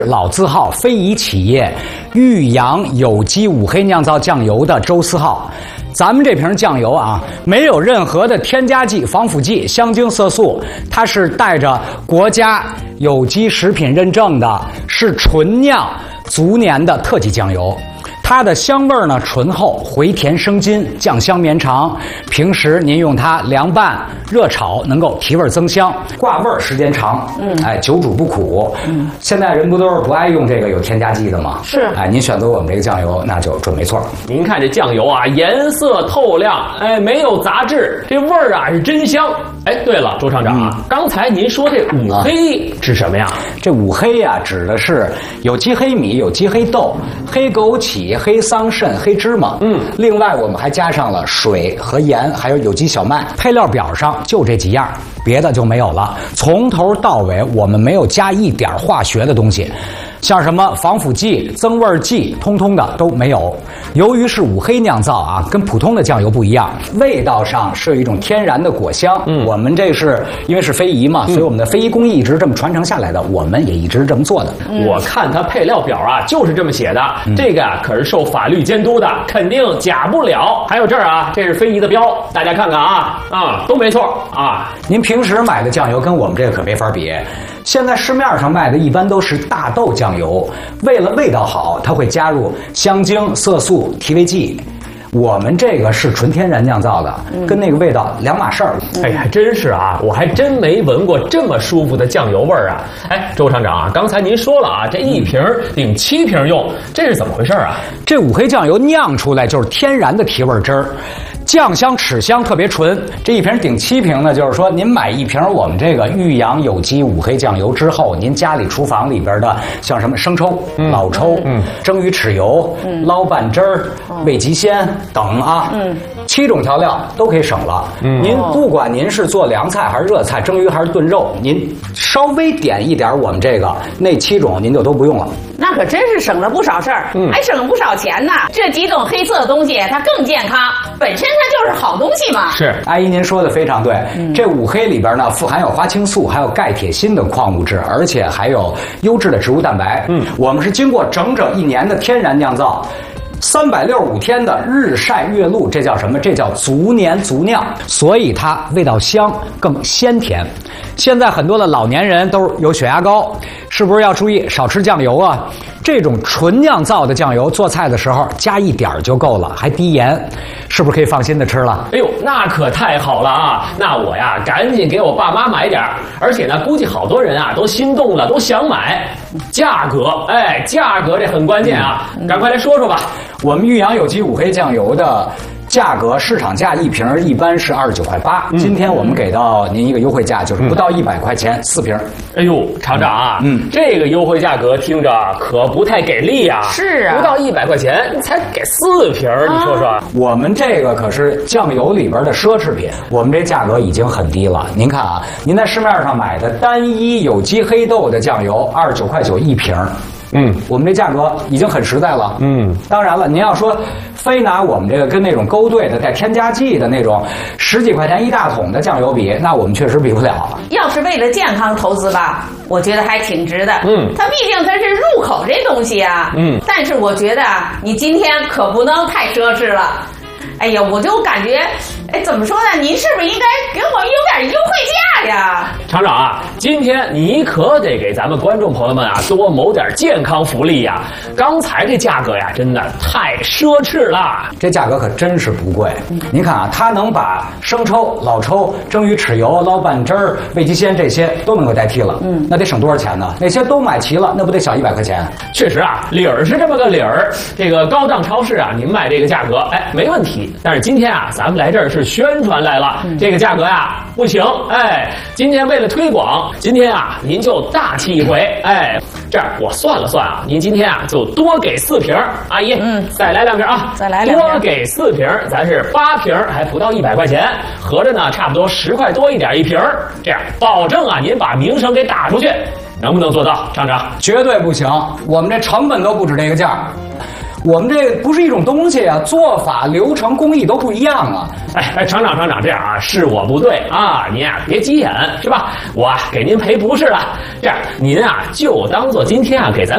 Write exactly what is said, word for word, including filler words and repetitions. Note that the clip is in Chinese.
老字号非遗企业玉阳有机五黑酿造酱油的周思浩。咱们这瓶酱油啊，没有任何的添加剂、防腐剂、香精、色素，它是带着国家有机食品认证的，是纯酿足年的特级酱油。它的香味呢醇厚，回甜生津，酱香绵长。平时您用它凉拌、热炒，能够提味增香，挂味儿时间长。嗯，哎，久煮不苦。嗯，现在人不都是不爱用这个有添加剂的吗？ 是。 哎，您选择我们这个酱油，那就准没错。 您看这酱油啊，颜色透亮，哎，没有杂质，这味儿啊是真香。哎，对了，周厂长啊，嗯、刚才您说这五黑指什么呀？ 这五黑呀、啊，指的是有机黑米、有机黑豆、黑枸杞、黑桑葚、黑芝麻。嗯，另外我们还加上了水和盐，还有有机小麦。配料表上就这几样，别的就没有了。从头到尾我们没有加一点化学的东西，像什么防腐剂、增味剂，通通的都没有。由于是五黑酿造啊，跟普通的酱油不一样，味道上是有一种天然的果香。嗯，我们这是因为是非遗嘛，所以我们的非遗工艺一直这么传承下来的，我们也一直这么做的。 嗯、我看它配料表啊，就是这么写的。嗯、这个啊可是受法律监督的，肯定假不了。还有这儿啊，这是非遗的标，大家看看啊，啊都没错啊。 您平时买的酱油跟我们这个可没法比。现在市面上卖的一般都是大豆酱油，为了味道好，它会加入香精、色素、提味剂。我们这个是纯天然酿造的，嗯、跟那个味道两码事儿。 哎，还真是啊，我还真没闻过这么舒服的酱油味儿啊！哎，周厂长啊，刚才您说了啊，这一瓶顶七瓶用，这是怎么回事啊？ 这五黑酱油酿出来就是天然的提味汁儿。酱香齿香特别纯，这一瓶顶七瓶呢，就是说您买一瓶我们这个玉阳有机五黑酱油之后，您家里厨房里边的像什么生抽、嗯、老抽、嗯、蒸鱼豉油、嗯、捞拌汁儿、嗯、味极鲜等啊，嗯、七种调料都可以省了。嗯、您不管您是做凉菜还是热菜，蒸鱼还是炖肉，您稍微点一点我们这个那七种您就都不用了。 那可真是省了不少事儿，嗯、还省了不少钱呢。这几种黑色的东西它更健康，本身它就是好东西嘛。 是，阿姨您说的非常对。嗯、这五黑里边呢，富含有花青素，还有钙、铁、锌等矿物质，而且还有优质的植物蛋白。嗯，我们是经过整整一年的天然酿造。三百六十五天的日晒月露，这叫什么？这叫足年足酿，所以它味道香，更鲜甜。现在很多的老年人都有血压高，是不是要注意少吃酱油啊？这种纯酿造的酱油做菜的时候加一点就够了，还低盐，是不是可以放心的吃了？ 哎呦，那可太好了啊！那我呀，赶紧给我爸妈买点，而且呢，估计好多人啊都心动了，都想买。价格，哎，价格这很关键啊，嗯、赶快来说说吧。 我们玉阳有机五黑酱油的价格，市场价一瓶一般是二十九块八，嗯、今天我们给到您一个优惠价，就是不到一百块钱、嗯、四瓶。 哎呦，厂长啊，嗯，这个优惠价格听着可不太给力啊。 是啊， 不到一百块钱才给四瓶，你说说。啊、 我们这个可是酱油里边的奢侈品，我们这价格已经很低了。您看啊，您在市面上买的单一有机黑豆的酱油，二十九块九一瓶。嗯，我们这价格已经很实在了。嗯，当然了，您要说非拿我们这个跟那种勾兑的带添加剂的那种十几块钱一大桶的酱油比，那我们确实比不了。 要是为了健康投资吧，我觉得还挺值的。嗯，它毕竟它是入口这东西啊。嗯，但是我觉得你今天可不能太奢侈了。哎呀，我就感觉，哎，怎么说呢？您是不是应该给我们有点优惠价呀？ 厂长啊，今天你可得给咱们观众朋友们啊多谋点健康福利呀！刚才这价格呀，真的太奢侈了。 这价格可真是不贵。嗯、您看啊，它能把生抽、老抽、蒸鱼豉油、捞拌汁儿、味极鲜这些都能够代替了。嗯，那得省多少钱呢？那些都买齐了，那不得小一百块钱？ 确实啊，理儿是这么个理儿。这个高档超市啊，您卖这个价格，哎，没问题。但是今天啊，咱们来这儿是宣传来了，嗯、这个价格呀不行，哎，今天为了推广，今天啊您就大气一回，哎，这样我算了算啊，您今天啊就多给四瓶，阿姨，嗯，再来两瓶啊， 再来两瓶， 多给四瓶，咱是八瓶，还不到一百块钱，合着呢差不多十块多一点一瓶，这样保证啊您把名声给打出去，能不能做到，厂长？ 绝对不行，我们这成本都不止这个价。我们这不是一种东西啊，做法、流程、工艺都不一样啊。 哎哎，厂长厂长，这样啊，是我不对啊，您啊别急眼是吧？我啊给您赔不是了。这样您啊就当做今天啊给咱